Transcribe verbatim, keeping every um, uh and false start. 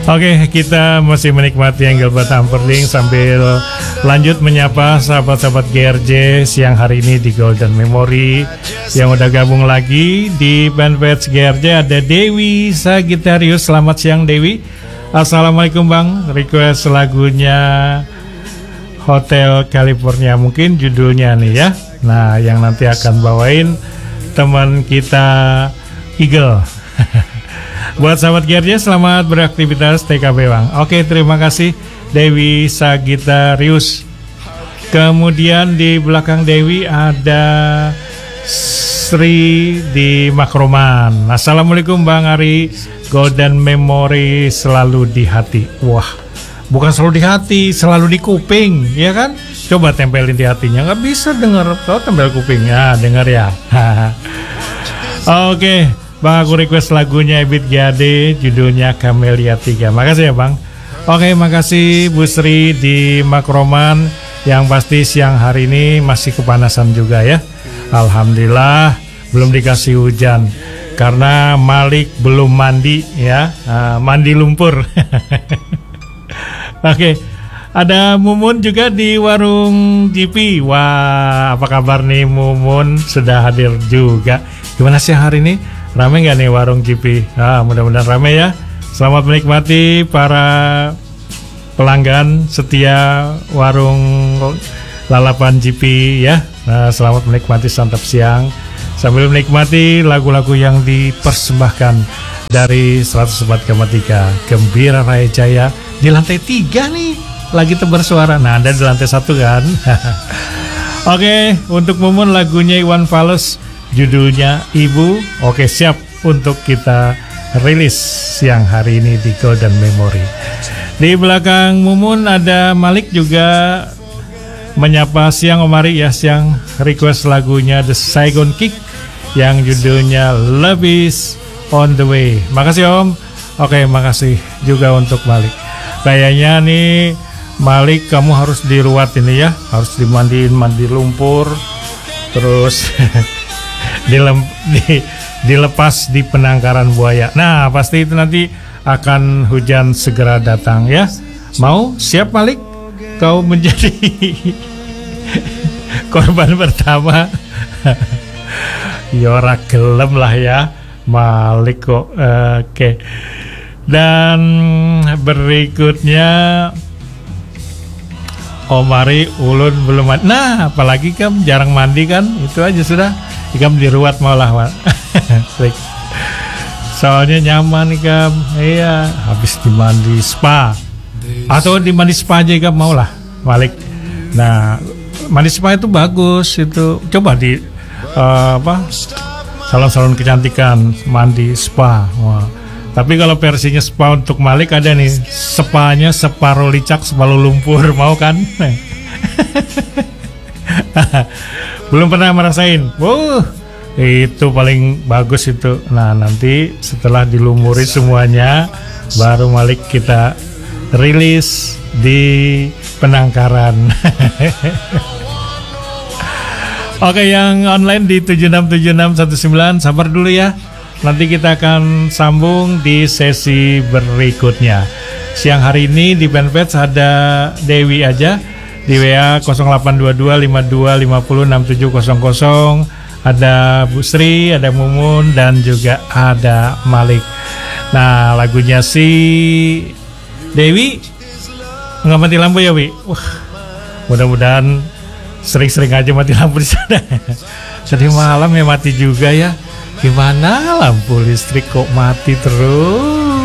Oke, kita masih menikmati Engelbert Humperdinck sambil lanjut menyapa sahabat-sahabat G R J siang hari ini di Golden Memory. Yang udah gabung lagi di fanpage G R J ada Dewi Sagitarius. Selamat siang Dewi. Assalamualaikum Bang. Request lagunya Hotel California, mungkin judulnya nih ya. Nah, yang nanti akan bawain teman kita Eagle. Buat sahabat G R J, selamat beraktivitas T K B Bang. Oke, terima kasih Dewi Sagitarius. Kemudian di belakang Dewi ada Sri di Makroman. Assalamualaikum Bang Ari. Golden Memory selalu di hati. Wah, bukan selalu di hati, selalu di kuping, ya kan? Coba tempelin di hatinya, nggak bisa dengar. Kau tempel kupingnya, dengar ya. Oke, Bang, aku request lagunya Ebit G A D, judulnya Camellia tiga. Makasih ya Bang. Oke, makasih Bu Sri di Makroman. Yang pasti siang hari ini masih kepanasan juga ya. Alhamdulillah belum dikasih hujan karena Malik belum mandi ya, uh, mandi lumpur. Oke, ada Mumun juga di warung G P. Wah, apa kabar nih Mumun, sudah hadir juga. Gimana sih hari ini? Rame nggak nih warung G P? Ah, mudah-mudahan rame ya. Selamat menikmati para pelanggan setia warung lalapan G P ya. Nah, selamat menikmati santap siang sambil menikmati lagu-lagu yang dipersembahkan dari seratus empat koma tiga Gembira Raya Jaya di lantai tiga nih. Lagi tebar suara. Nah, Anda di lantai satu kan? Oke, untuk Mumun lagunya Iwan Fals, judulnya Ibu. Oke, siap untuk kita rilis siang hari ini di Golden Memory. Di belakang Mumun ada Malik juga menyapa siang Omari ya, siang request lagunya The Saigon Kick yang judulnya Love Is On The Way. Makasih Om. Oke, makasih juga untuk Malik. Kayaknya nih Malik kamu harus diruat ini ya, harus dimandiin mandi lumpur, terus dilem, di, dilepas di penangkaran buaya. Nah, pasti itu nanti akan hujan segera datang ya. Mau? Siap Malik? Kau menjadi korban pertama. Yora gelem lah ya Malik kok. uh, Oke okay. Dan berikutnya Omari ulun belum mandi. Nah, apalagi kamu jarang mandi kan. Itu aja sudah kamu diruat malah. Soalnya nyaman nih Kam. Iya, habis dimandi spa atau dimandi spa aja Kam, mau lah Malik. Nah, mandi spa itu bagus itu. Coba di uh, apa salon-salon kecantikan mandi spa. Wah. Tapi kalau versinya spa untuk Malik ada nih, spanya separuh licak separuh lumpur, mau kan? Belum pernah merasain. Wuh, itu paling bagus itu. Nah, nanti setelah dilumuri semuanya baru Malik kita rilis di penangkaran. Oke, yang online di tujuh enam tujuh enam satu sembilan, sabar dulu ya. Nanti kita akan sambung di sesi berikutnya. Siang hari ini di fanpage ada Dewi aja di W A nol delapan dua dua lima dua lima nol enam tujuh nol nol. Ada Bu Sri, ada Mumun, dan juga ada Malik. Nah, lagunya si Dewi nggak mati lampu ya Wi? Wah, mudah-mudahan sering-sering aja mati lampu di sana. Tadi malam ya mati juga ya. Gimana lampu listrik kok mati terus?